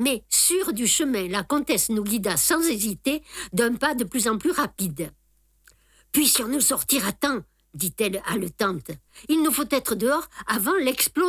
Mais sûre du chemin, la comtesse nous guida sans hésiter d'un pas de plus en plus rapide. « Puissions-nous sortir à temps ?» dit-elle haletante. « Il nous faut être dehors avant l'explosion. »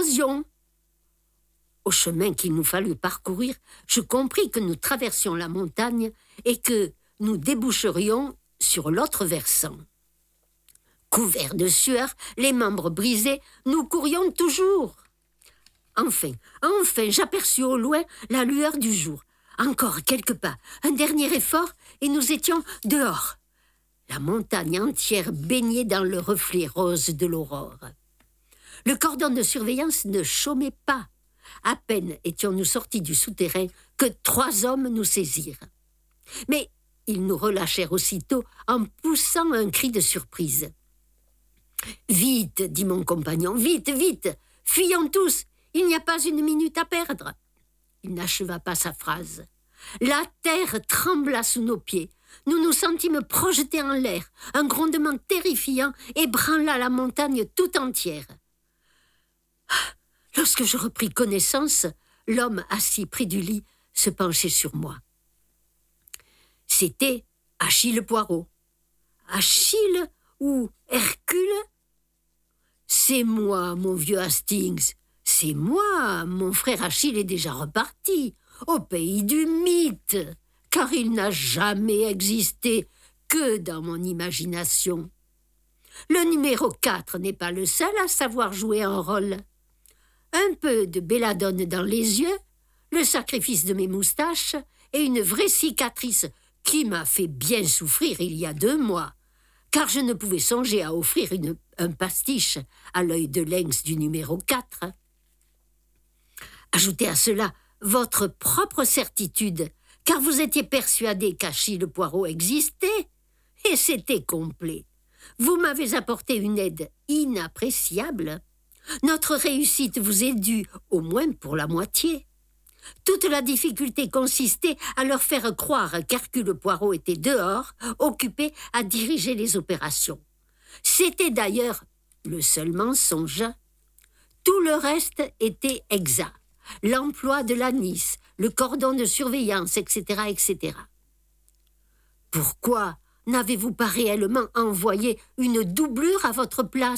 Au chemin qu'il nous fallut parcourir, je compris que nous traversions la montagne et que nous déboucherions sur l'autre versant. Couverts de sueur, les membres brisés, nous courions toujours. Enfin, j'aperçus au loin la lueur du jour. Encore quelques pas, un dernier effort, et nous étions dehors. La montagne entière baignée dans le reflet rose de l'aurore. Le cordon de surveillance ne chômait pas. À peine étions-nous sortis du souterrain que 3 hommes nous saisirent. Mais ils nous relâchèrent aussitôt en poussant un cri de surprise. « Vite, dit mon compagnon, vite, vite, fuyons tous, il n'y a pas une minute à perdre. » Il n'acheva pas sa phrase. La terre trembla sous nos pieds. Nous nous sentîmes projetés en l'air. Un grondement terrifiant ébranla la montagne tout entière. Lorsque je repris connaissance, l'homme assis près du lit se penchait sur moi. C'était Achille Poirot. Achille ou Hercule ? C'est moi, mon vieux Hastings. C'est moi, mon frère Achille est déjà reparti, au pays du mythe, car il n'a jamais existé que dans mon imagination. Le numéro 4 n'est pas le seul à savoir jouer un rôle. Un peu de belladone dans les yeux, le sacrifice de mes moustaches et une vraie cicatrice qui m'a fait bien souffrir il y a 2 mois, car je ne pouvais songer à offrir un pastiche à l'œil de lynx du numéro 4. Ajoutez à cela votre propre certitude, car vous étiez persuadé qu'Achille Poirot existait, et c'était complet. Vous m'avez apporté une aide inappréciable. Notre réussite vous est due, au moins pour la moitié. Toute la difficulté consistait à leur faire croire qu'Hercule Poirot était dehors, occupé à diriger les opérations. C'était d'ailleurs le seul mensonge. Tout le reste était exact. L'emploi de l'anis, le cordon de surveillance, etc., etc. Pourquoi n'avez-vous pas réellement envoyé une doublure à votre place ?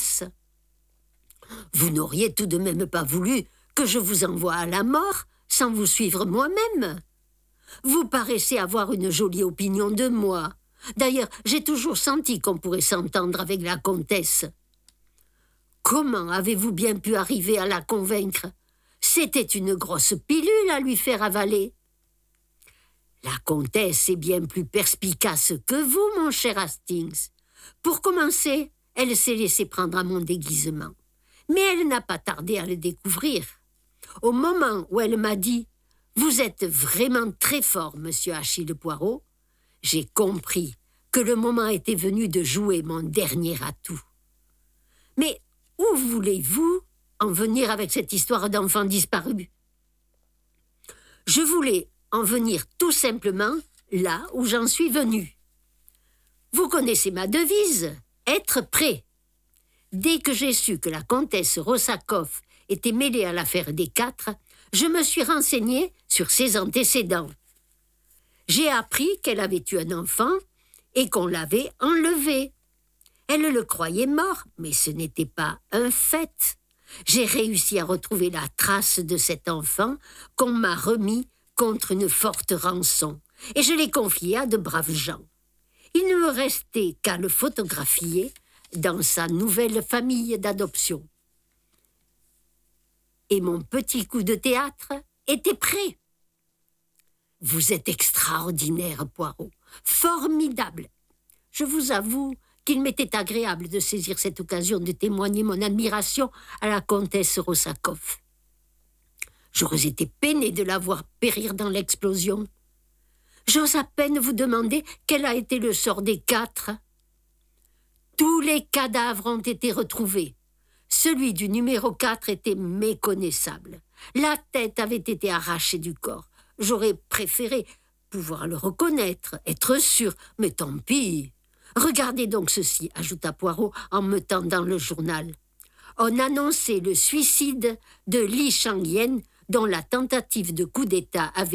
Vous n'auriez tout de même pas voulu que je vous envoie à la mort sans vous suivre moi-même. Vous paraissez avoir une jolie opinion de moi. D'ailleurs, j'ai toujours senti qu'on pourrait s'entendre avec la comtesse. Comment avez-vous bien pu arriver à la convaincre ? C'était une grosse pilule à lui faire avaler. La comtesse est bien plus perspicace que vous, mon cher Hastings. Pour commencer, elle s'est laissée prendre à mon déguisement. Mais elle n'a pas tardé à le découvrir. Au moment où elle m'a dit « Vous êtes vraiment très fort, monsieur Achille Poirot », j'ai compris que le moment était venu de jouer mon dernier atout. Mais où voulez-vous en venir avec cette histoire d'enfant disparu ? Je voulais en venir tout simplement là où j'en suis venu. Vous connaissez ma devise, être prêt. Dès que j'ai su que la comtesse Rossakoff était mêlée à l'affaire des 4, je me suis renseignée sur ses antécédents. J'ai appris qu'elle avait eu un enfant et qu'on l'avait enlevé. Elle le croyait mort, mais ce n'était pas un fait. J'ai réussi à retrouver la trace de cet enfant qu'on m'a remis contre une forte rançon, et je l'ai confié à de braves gens. Il ne me restait qu'à le photographier dans sa nouvelle famille d'adoption. Et mon petit coup de théâtre était prêt. Vous êtes extraordinaire, Poirot, formidable. Je vous avoue qu'il m'était agréable de saisir cette occasion de témoigner mon admiration à la comtesse Rossakoff. J'aurais été peiné de la voir périr dans l'explosion. J'ose à peine vous demander quel a été le sort des 4. Tous les cadavres ont été retrouvés. Celui du numéro 4 était méconnaissable. La tête avait été arrachée du corps. J'aurais préféré pouvoir le reconnaître, être sûr, mais tant pis. Regardez donc ceci, ajouta Poirot en me tendant le journal. On annonçait le suicide de Li Changyen, dont la tentative de coup d'État avait